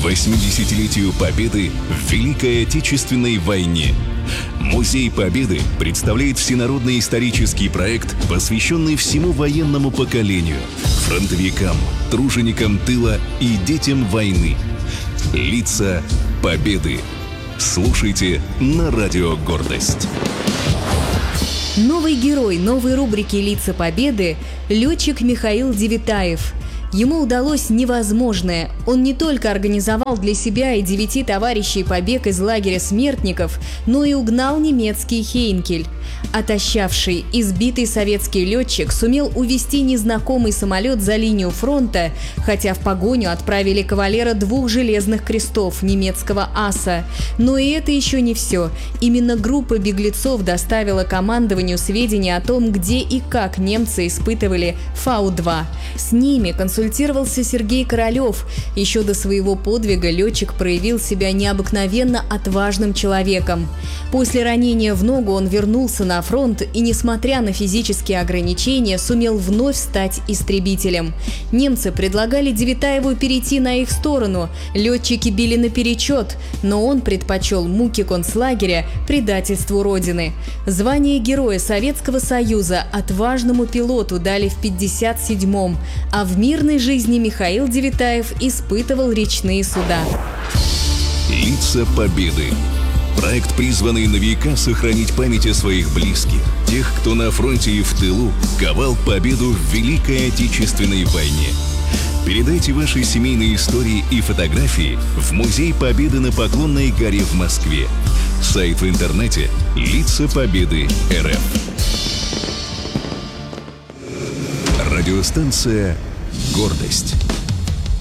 80-летию Победы в Великой Отечественной войне. Музей Победы представляет всенародный исторический проект, посвященный всему военному поколению, фронтовикам, труженикам тыла и детям войны. Лица Победы. Слушайте на радио «Гордость». Новый герой новой рубрики «Лица Победы» – летчик Михаил Девитаев. Ему удалось невозможное. Он не только организовал для себя и 9 товарищей побег из лагеря смертников, но и угнал немецкий Хейнкель. Отощавший, избитый советский летчик сумел увести незнакомый самолет за линию фронта, хотя в погоню отправили кавалера 2 железных крестов немецкого аса. Но и это еще не все. Именно группа беглецов доставила командованию сведения о том, где и как немцы испытывали Фау-2. С ними консультировался Сергей Королев. Еще до своего подвига летчик проявил себя необыкновенно отважным человеком. После ранения в ногу он вернулся на фронт и, несмотря на физические ограничения, сумел вновь стать истребителем. Немцы предлагали Девитаеву перейти на их сторону. Летчики били наперечет, но он предпочел муки концлагеря предательству Родины. Звание Героя Советского Союза отважному пилоту дали в 1957-м, а в мирной жизни Михаил Девитаев испытывал речные суда. Лица Победы. Проект, призванный на века сохранить память о своих близких, тех, кто на фронте и в тылу ковал победу в Великой Отечественной войне. Передайте ваши семейные истории и фотографии в Музей Победы на Поклонной горе в Москве. Сайт в интернете «Лица Победы РФ». Радиостанция «Гордость».